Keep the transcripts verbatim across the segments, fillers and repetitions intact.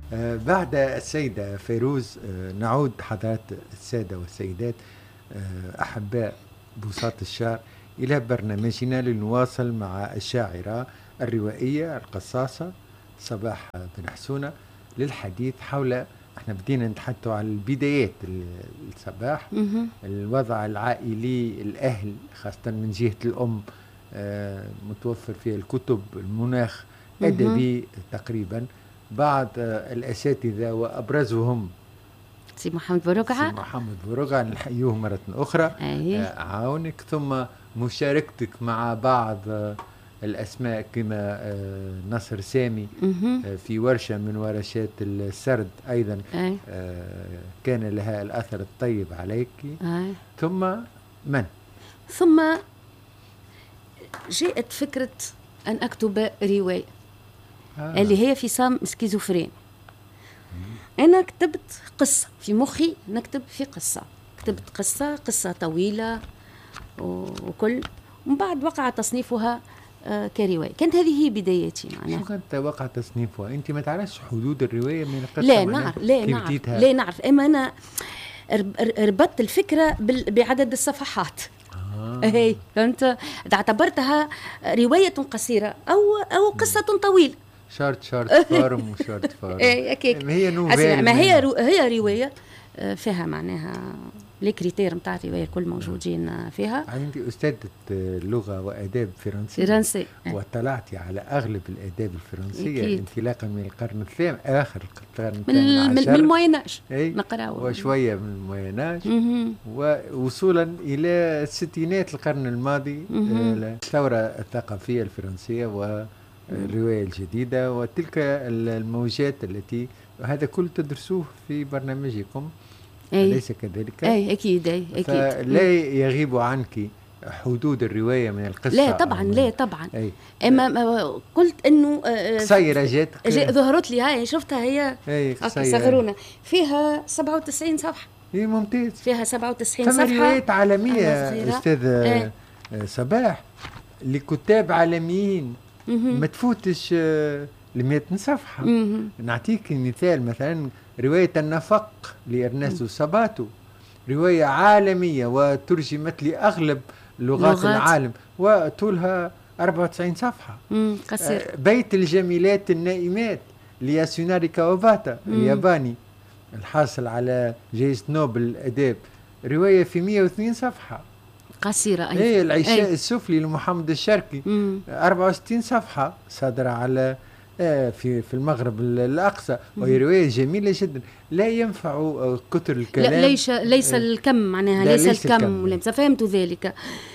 آه بعد السيدة فيروز آه نعود حضرات السادة والسيدات آه أحباء بساط الشعر إلى برنامجنا لنواصل مع الشاعرة الروائية القصاصة صباح بن حسونة للحديث حول، احنا بدينا نتحدث عن البدايات الصباح، الوضع العائلي، الأهل خاصة من جهة الأم آه متوفر فيها الكتب، المناخ أدبي تقريبا، بعض آه الأساتذة وأبرزهم سي محمد بورقعة سي محمد بورقعة نحيوه مرة أخرى آه عاونك، ثم مشاركتك مع بعض آه الأسماء كما آه نصر سامي آه في ورشة من ورشات السرد أيضا آه كان لها الأثر الطيب عليك. أي. ثم من؟ ثم جاءت فكرة أن أكتب رواية آه. اللي هي فصام سكيزوفرين. أنا كتبت قصة في مخي، نكتب في قصة، كتبت قصة قصة طويلة وكل، ومن بعد وقع تصنيفها آه كرواية. كانت هذه هي بدايتي معناها. شو كانت وقع تصنيفها؟ أنت ما تعرفش حدود الرواية من القصة؟ لا نعرف، لا نعرف، لا نعرف، إما أنا ربطت الفكرة بعدد الصفحات. آه. هي فهمت، اعتبرتها رواية قصيرة أو أو قصة طويلة. شارت شارت فارم وشارت فارم. هي نوفيل، ما هي رو هي رواية فيها معناها لي كريتير نتاع الرواية الكل موجودين فيها. عندي أستاذة لغة وآداب فرنسي فرنسي واطلعتي على أغلب الآداب الفرنسية انطلاقا من القرن الثامن، آخر القرن الثامن عشر، من المويناج نقرأه وشوية من المويناج ووصولا إلى الستينات القرن الماضي، الثورة الثقافية الفرنسية والرواية الجديدة وتلك الموجات التي هذا كل تدرسوه في برنامجكم. أي. أليس كذلك؟ أي أكيد أي أكيد. فلا يغيب عنك حدود الرواية من القصة؟ لا طبعا، لا طبعا. أي. أما قلت إنه قصيرة جات ظهرت لي، هاي شفتها هي صغرونا فيها سبعة وتسعين صفحة. هي ممتاز، فيها سبعة وتسعين صفحة. روايات عالمية أستاذ أي. صباح لكتاب عالميين ما تفوتش لمئة صفحة. مم. نعطيك مثال، مثلا رواية النفق لإرنستو ساباتو، رواية عالمية وترجمت لأغلب لغات, لغات العالم وطولها أربعة وتسعين صفحة. قصير. بيت الجميلات النائمات لياسوناري كاواباتا الياباني الحاصل على جائزة نوبل الأداب، رواية في مئة واثنين صفحة قصيرة أيضا. ايه العشاء أي. السفلي لمحمد الشرقي مم. أربعة وستين صفحة صادرة على آه في في المغرب الأقصى، وهي رواية جميلة جدا. لا ينفع كتر الكلام، لا ليس ليس آه الكم معناها، ليس, ليس الكم ولا فهمت ذلك.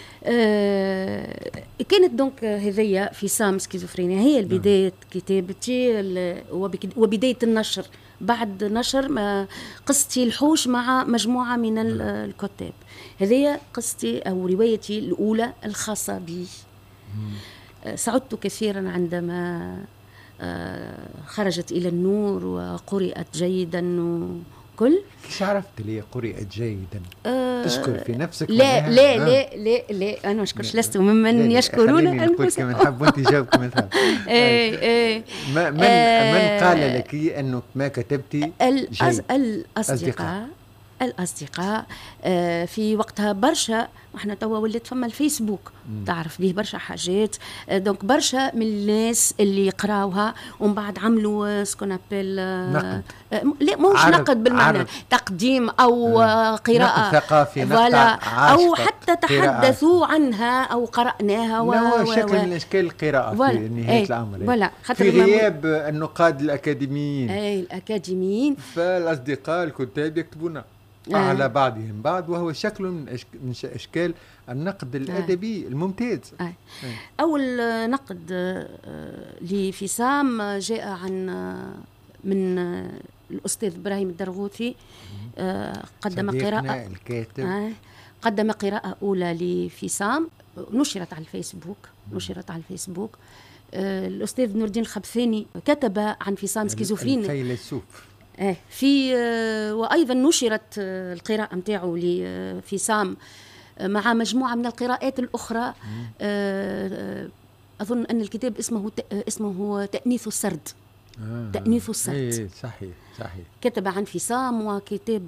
آه كانت دونك هذيا في سام سكيزوفرينيا هي البداية كتابتي وبداية النشر بعد نشر ما قصتي الحوش مع مجموعة من الكتاب. هذه قصتي أو روايتي الأولى الخاصة بي. آه سعدت كثيرا عندما آه خرجت إلى النور وقرأت جيدا وكل. كيف عرفت لي قرأت جيدا؟ آه تشكر في نفسك؟ لا لا, لا لا لا أنا أشكرش، لست ممن يشكرون أنفسهم. من حب وأنت جاوبك مثلا. إيه إيه. من من قال لك أنك ما كتبتي جيد؟ الأصدقاء الأصدقاء آه في وقتها برشا، وإحنا توا ولات فما الفيسبوك مم. تعرف به برشا حاجات، آه دونك برشا من الناس اللي يقراوها ومن بعد عملوا سكون أبل نقد، آه لا مش نقد بالمعنى عرض. تقديم أو آه قراءة نقد ثقافي ولا أو حتى تحدثوا عنها أو قرأناها و... و... شكل من أشكال القراءة في نهاية ايه الأمر ولا في غياب النقاد الأكاديميين. أي الأكاديميين، فالأصدقاء الكتاب يكتبون على بعضهم بعض، وهو شكل من, أشك... من أشكال النقد الأدبي آه. الممتاز. آه. آه. أول نقد لفصام جاء عن من الأستاذ إبراهيم الدرغوثي، قدم قراءة الكاتب. آه. قدم قراءة أولى لفصام نشرت على الفيسبوك نشرت على الفيسبوك الأستاذ نور الدين الخبثاني كتب عن فصام سكيزوفرين الفيلسوف آه في آه وأيضا نشرت آه القراءة متاعه لفصام آه مع مجموعة من القراءات الأخرى. آه أظن أن الكتاب اسمه اسمه تأنيث السرد. آه. تأنيف السرد. إيه صحيح صحيح. كتب عن فصام وكتاب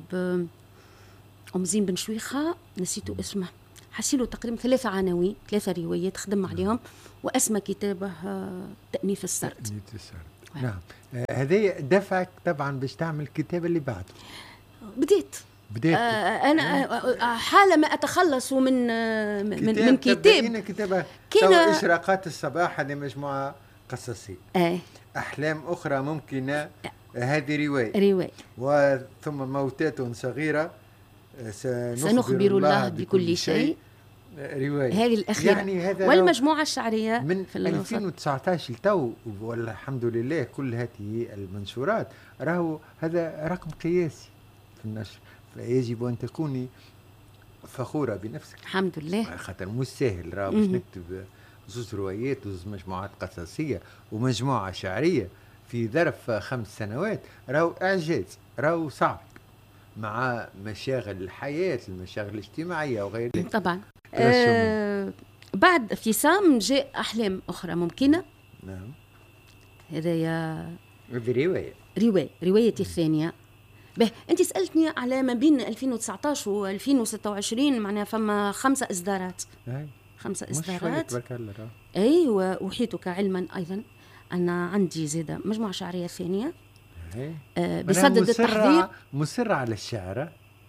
أم زين بن شويخة نسيته اسمه، حسيله تقريبا ثلاثة عناوين ثلاثة روايات خدم عليهم، وأسمى كتابه تأنيف السرد. تأنيف السرد نعم. آه هذا دفعك طبعا باش تعمل الكتاب اللي بعده. بديت بديت آه انا آه حالما اتخلص من آه من كتاب من كتاب كتابه كان اشراقات الصباح، هذه مجموعه قصصيه. آه. احلام اخرى ممكنه، هذه روايه روايه وثم موتات صغيره، سنخبر, سنخبر الله بكل شيء، روايه هذه الاخيره يعني. هذا والمجموعه الشعريه من في ألفين وتسعطاش لتو، والحمد لله كل هذه المنشورات راهو هذا رقم قياسي في النشر، فيجب ان تكوني فخوره بنفسك. الحمد لله، خاطر مش سهل راهو باش نكتب زوج روايات وزوج مجموعات قصصيه ومجموعه شعريه في ظرف خمس سنوات، راهو اعجاز، راهو صعب مع مشاغل الحياه، المشاغل الاجتماعيه وغير ذلك. طبعا آه بعد فصام جاء احلام اخرى ممكنه. نعم. هذايا روايه روايه روايتي الثانيه. به انت سالتني على ما بين ألفين وتسعطاش و ألفين وستة وعشرين، معناها فما خمسه اصدارات. اي خمسه اصدارات. تبارك الله. اي واحيطك علما ايضا ان عندي زاده مجموعه شعريه ثانيه آه بصدد التحضير. مصر على الشعر.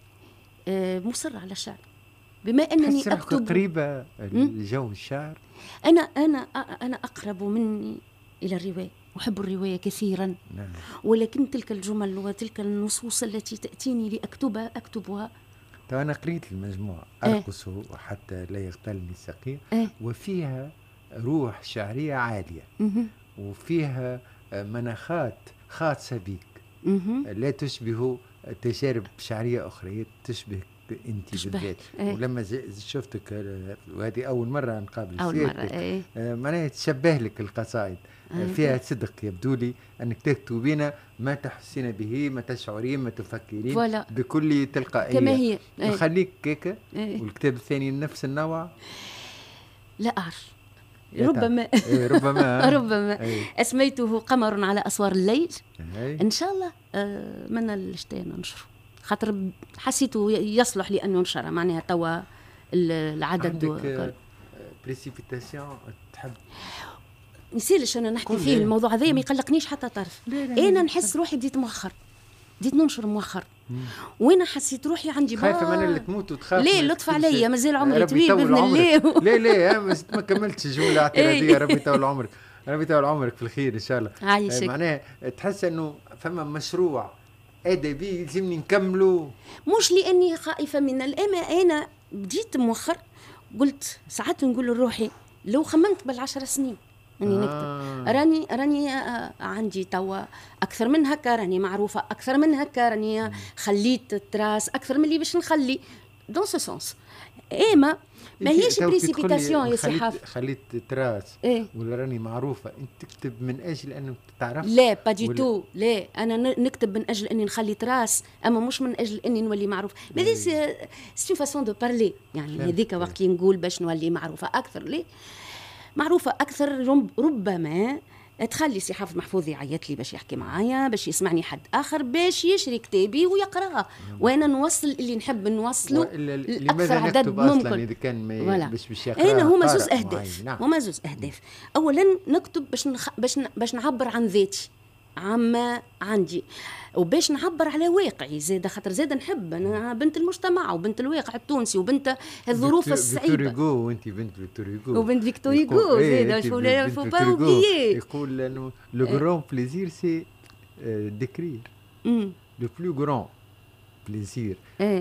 آه مصر على الشعر بما انني اكتب قريبه الجو الشعر. انا انا انا اقرب مني الى الروايه، أحب الرواية كثيرا. نعم. ولكن تلك الجمل وتلك النصوص التي تأتيني لأكتبها أكتبها. تو أنا قريت المجموعة أرقص اه؟ حتى لا يغتالني السقيم، اه؟ وفيها روح شعرية عالية، اه؟ وفيها مناخات خاصة بك، اه؟ لا تشبه تجارب شعرية أخرى، تشبه انت بالذات. اه؟ ولما شفتك وهذه أول مرة نقابل أول مرة اه؟ معناها تشبه لك القصائد، فيها صدق، يبدو لي أنك تكتبين ما تحسين به، ما تشعرين، ما تفكرين فوالا. بكل تلقائية كما هي. نخليك كيكة. والكتاب الثاني نفس النوع؟ لا أعرف، ربما ربما ربما أسميته قمر على أسوار الليل. أي. إن شاء الله من الشتاء ننشره، خاطر حسيته يصلح لأن ينشر، معناها توا العدد. عندك بريسيبيتاسيون تحب نسيلش انا نحكي فيه الموضوع هذا، ما يقلقنيش حتى طرف. انا نحس روحي بديت مؤخر، بديت ننشر مؤخر، وانا حسيت روحي عندي خايفه من اللي تموت وتخاف. ليه لطف عليا، مازال عمري طويل باذن الله. لا لا ما كملتش الجمله اعتراضيه. ربي يطول عمرك، ربي يطول عمرك في الخير ان شاء الله. عايشك. معناها تحس انه فما مشروع ادبي لازمني نكمله، مش لاني خائفه من الاما. انا بديت مؤخر، قلت ساعات نقول لروحي لو خممت بالعشر سنين اني نكتب، آه. راني راني آه عندي توا اكثر من هكا، راني معروفه اكثر من هكا، راني خليت التراس اكثر من اللي باش نخلي دون سو سونس. ايما ما هيش بريسيبيتاسيون يا سي حافظ. خليت تراس إيه؟ ولا راني معروفه انت تكتب من اجل انك تعرف؟ لا با دي تو، لا انا نكتب من اجل اني نخلي تراس، اما مش من اجل اني نولي معروف. هذه سي فاسون دو بارلي، يعني هذيك وقت اللي نقول باش نولي معروفه اكثر. ليه معروفة أكثر؟ ربما تخلي سي حافظ محفوظ يعيط لي باش يحكي معايا، باش يسمعني حد آخر، باش يشري كتابي ويقرأه، وأنا نوصل اللي نحب نوصله لأكثر عدد ممكن. إذا كان ولا. باش باش يقرأ. أنا هما زوز أهداف. نعم. هما زوز أهداف. أولا نكتب باش نخ... باش ن... باش نعبر عن ذاتي، عما عندي، وباش نعبر على واقعي زاد، خاطر زاد نحب، انا بنت المجتمع وبنت الواقع التونسي وبنت الظروف الصعيبه. فيكتور هوغو، وانت بنت فيكتور هوغو وبنت فيكتور هوغو زاد، فو فو با اوبليي. يقول انه لو غران بليزير سي ديكرير، لو بلو غران بليزير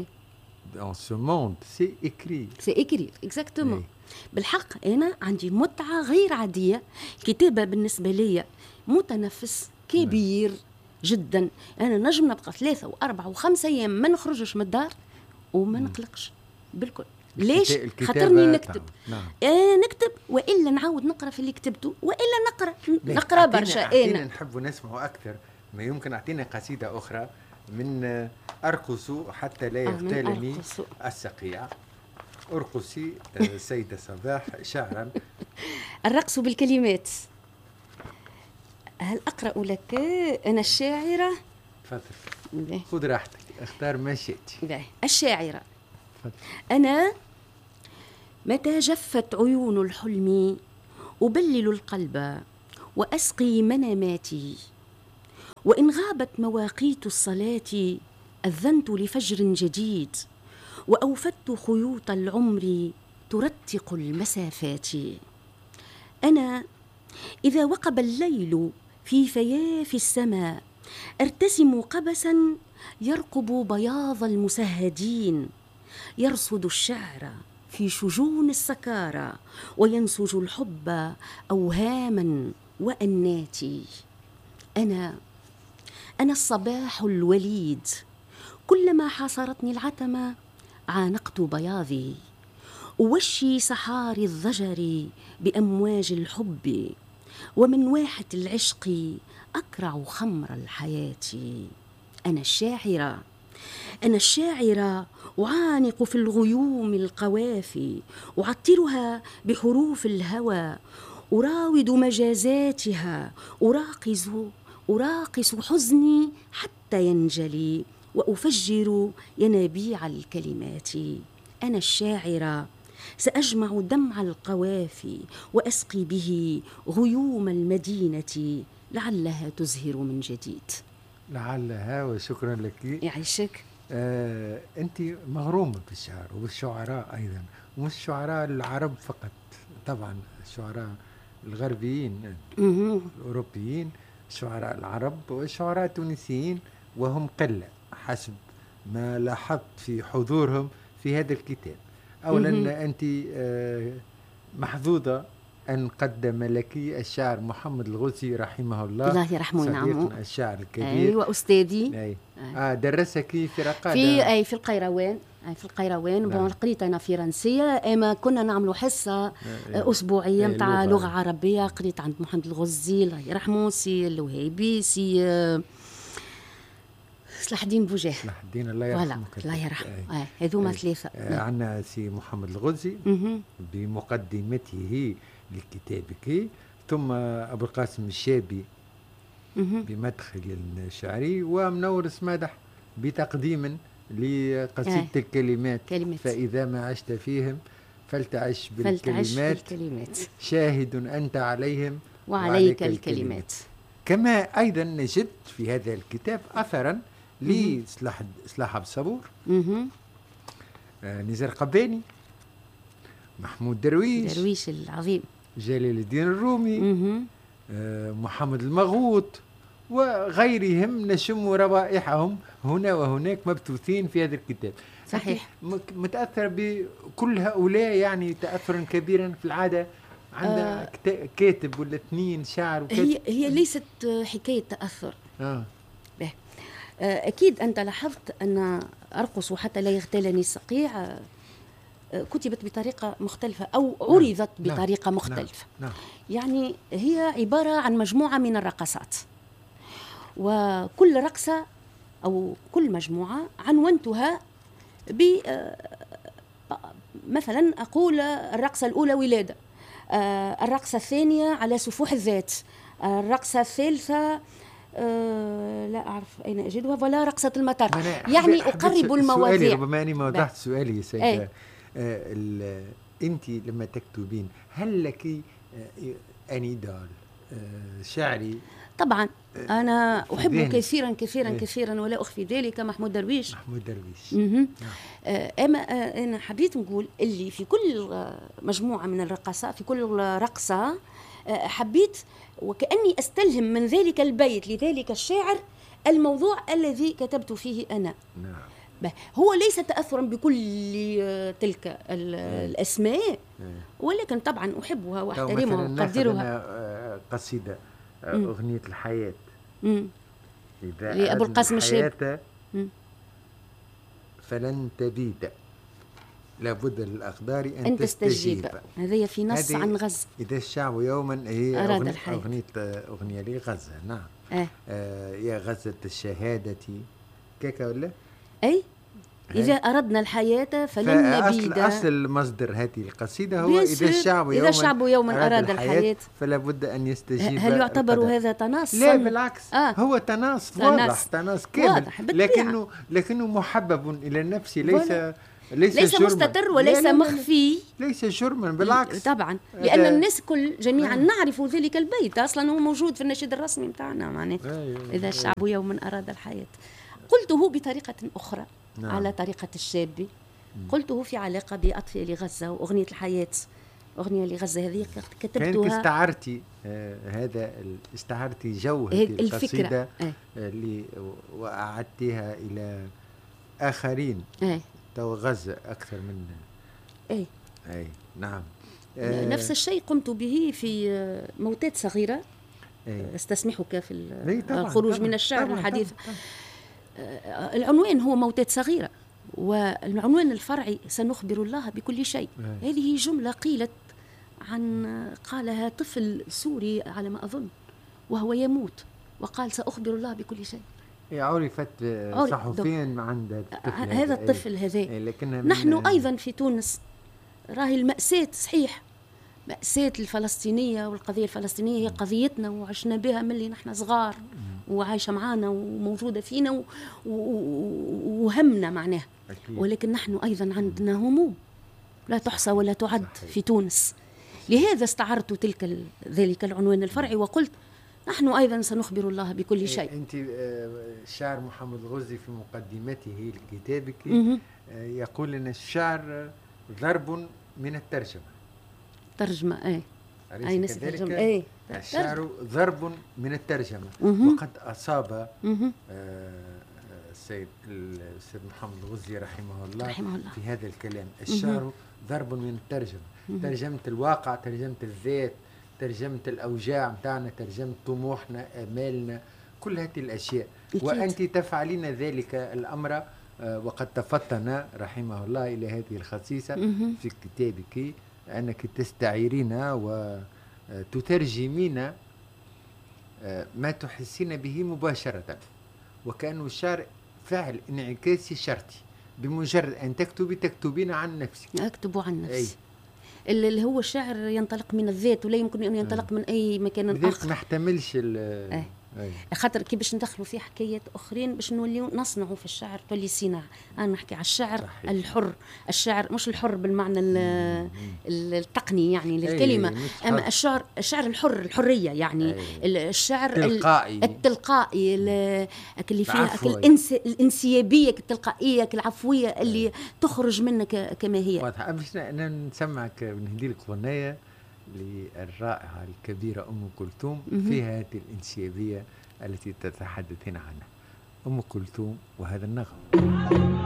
dans ce monde c'est écrire. c'est écrire exactement. بالحق انا عندي متعه غير عاديه، الكتابه بالنسبه لي متنفس كبير جدا. انا نجم نبقى ثلاثة واربعة وخمسة ايام ما نخرجش من الدار وما نقلقش بالكل. ليش؟ خاطرني نكتب. نعم. آه نكتب والا نعاود نقرا في اللي كتبته، والا نقرا نقرا برشا. انا نحب نسمعوا اكثر، ما يمكن اعطينا قصيده اخرى من ارقص حتى لا يغتالني السقيع. ارقصي سيدة صباح شعرا. الرقص بالكلمات. هل أقرأ لك أنا الشاعرة؟ تفضل، خذ راحتك، اختار ما شئت. الشاعرة. أنا متى جفت عيون الحلم أبلل القلب وأسقي مناماتي، وإن غابت مواقيت الصلاة أذنت لفجر جديد، وأوفدت خيوط العمر ترتق المسافات. أنا إذا وقب الليل في فياف السماء أرتسم قبسا يرقب بياض المسهدين، يرصد الشعر في شجون السكارى وينسج الحب أوهاما وأناتي. أنا أنا الصباح الوليد، كلما حاصرتني العتمة عانقت بياضي، أوشي سحاري الضجر بأمواج الحب، ومن واحة العشق أكرع خمر الحياة. أنا الشاعرة، أنا الشاعرة أعانق في الغيوم القوافي، أعطرها بحروف الهوى، أراود مجازاتها، أراقص أراقص حزني حتى ينجلي، وأفجر ينابيع الكلمات. أنا الشاعرة سأجمع دمع القوافي وأسقي به غيوم المدينة، لعلها تزهر من جديد. لعلها، وشكرا لك. يعيشك. آه، أنت مغرومة بالشعر والشعراء أيضا، ومش الشعراء العرب فقط، طبعا الشعراء الغربيين الأوروبيين، الشعراء العرب والشعراء التونسيين، وهم قلة حسب ما لاحظت في حضورهم في هذا الكتاب. أولا أنت آه محظوظة أن قدم لك الشاعر محمد الغزي رحمه الله، الله يرحمه وينعمه، الشاعر الكبير. أيوة أستاذي. أي. آه درسك في رقادة في أي في القيروان، أي في القيروان. نعم. قريت أنا فرنسية، أما كنا نعملوا حصة أي. أسبوعية متاع أي. لغة عربية. قريت عند محمد الغزي الله يرحمه، سي الوهيبي، سي صلاح الدين بوجاه، صلاح الدين الله يرحمه، الله يرحمه. هذوما ثلاثة. آه عندنا سي محمد الغزي بمقدمته لكتابك، ثم أبو القاسم الشابي بمدخل الشعري، ومنور سمادح بتقديم لقصيدة آه. الكلمات. كلمات. فإذا ما عشت فيهم فلتعش بالكلمات, فلتعش بالكلمات. شاهد أنت عليهم وعليك الكلمات. الكلمات. كما أيضا نجد في هذا الكتاب أثرا لصلاح صلاح عبد الصبور، آه نزار قباني، محمود درويش درويش العظيم، جلال الدين الرومي، آه محمد المغوط، وغيرهم نشم روائحهم هنا وهناك مبثوثين في هذا الكتاب. صحيح. متأثر بكل هؤلاء يعني تأثرا كبيرا في العادة عندنا آه كاتب ولا اثنين شاعر وكاتب. هي هي ليست حكاية تأثر. آه. به. أكيد أنت لاحظت أن أرقص حتى لا يغتالني الصقيع كتبت بطريقة مختلفة أو عرضت نعم. بطريقة نعم. مختلفة. نعم. يعني هي عبارة عن مجموعة من الرقصات، وكل رقصة أو كل مجموعة عنونتها ب مثلا أقول الرقصة الأولى ولادة، الرقصة الثانية على سفوح الذات، الرقصة الثالثة أه لا أعرف أين أجدها، ولا رقصة المطر. يعني أقرب المواضيع. سؤالي ربما أني ما وضحت سؤالي يا سيدة. آه أنت لما تكتبين هل لك آه أنيدال آه شعري؟ طبعا أنا أحبه كثيرا كثيرا إيه؟ كثيرا ولا أخفي ذلك، محمود درويش. محمود درويش. آه أما آه أنا حبيت نقول اللي في كل مجموعة من الرقصات، في كل رقصة آه حبيت وكأني أستلهم من ذلك البيت لذلك الشاعر الموضوع الذي كتبت فيه أنا. نعم. هو ليس تأثرا بكل تلك الأسماء، ولكن طبعا أحبها وأحترمها وأقدرها. قصيدة أغنية الحياة لأبو القاسم الشاب، فلن تبيد لابد للأقدار أن, أن تستجيب. هذه في نص عن غزة. إذا الشعب يوما هي أغنية, أغنية أغنية لغزة. نعم. آه. آه يا غزة الشهادة كيكا ولا؟ أي إذا أردنا الحياة فلن نبيد. أصل, أصل مصدر هذه القصيدة هو إذا الشعب يوما, إذا الشعب يوما أراد الحياة, الحياة فلا بد أن يستجيب. هل يعتبر القدر. هذا تناص؟ لا بالعكس، آه. هو تناص, تناص واضح، تناص كامل، واضح لكنه لكنه محبب إلى النفس، ليس ليس, ليس مستتر وليس لا لا مخفي، ليس جرما بالعكس طبعا، لأن الناس كل جميعا نعرف ذلك البيت، أصلا هو موجود في النشيد الرسمي متاعنا معناته إذا الشعب يوما أراد الحياة. قلته بطريقة أخرى، نعم. على طريقة الشاب، قلته في علاقة بأطفال غزة وأغنية الحياة، أغنية لغزة هذه كتبتها. كانت استعرتي آه هذا استعرتي جو هذه القصيدة آه. اللي وأعدتها إلى آخرين آه. تو غزة أكثر من أي أي نعم. آه نفس الشيء قمت به في موتات صغيرة. أي. استسمحك في الخروج من الشعر والحديث. آه العنوان هو موتات صغيرة، والعنوان الفرعي سنخبر الله بكل شيء. أي. هذه جملة قيلت عن قالها طفل سوري على ما أظن وهو يموت، وقال سأخبر الله بكل شيء. عرفت صحفيا عند الطفل هذا الطفل هذا. نحن أيضا في تونس راهي المأساة صحيح، مأساة الفلسطينية والقضية الفلسطينية هي قضيتنا وعشنا بها من اللي نحن صغار وعايشة معانا وموجودة فينا وهمنا معناها، ولكن نحن أيضا عندنا هموم لا تحصى ولا تعد في تونس. لهذا استعرت تلك ذلك العنوان الفرعي وقلت نحن أيضا سنخبر الله بكل شيء. أنت الشاعر محمد الغزي في مقدمته لكتابك يقول أن الشعر ضرب من الترجمة. ترجمة أي أي نسبة ترجمة أي الشعر ضرب من الترجمة. وقد أصاب السيد السيد محمد الغزي رحمه الله, رحمه الله في هذا الكلام. الشعر ضرب من الترجمة، ترجمة الواقع، ترجمة الذات، ترجمة الأوجاع متاعنا، ترجمة طموحنا، آمالنا، كل هذه الأشياء. أكيد. وأنت تفعلين ذلك الأمر وقد تفطن رحمه الله إلى هذه الخصيصة في كتابك، أنك تستعيرين وتترجمين ما تحسين به مباشرة، وكأنه الشعر فعل انعكاسي شرطي، بمجرد أن تكتبي تكتبين عن نفسك. أكتب عن نفسي. اللي هو الشعر ينطلق من الذات ولا يمكن أن ينطلق من أي مكان آخر. ما احتملش أي. خاطر كي باش ندخلوا في حكايات أخرين باش نوليو نصنعوا في الشعر تولي صناعة. أنا نحكي على الشعر صحيح. الحر، الشعر مش الحر بالمعنى التقني يعني للكلمة، أما الشعر الشعر الحر، الحرية يعني. أي. الشعر التلقائي التلقائي اللي فيها الإنس الانسيابية التلقائية العفوية اللي تخرج منك كما هي. واضح. باش نسمعك ونهدي لك غنية للرائعة الكبيرة أم كلثوم فيها هذه الانسيابية التي تتحدثين عنها. أم كلثوم وهذا النغم.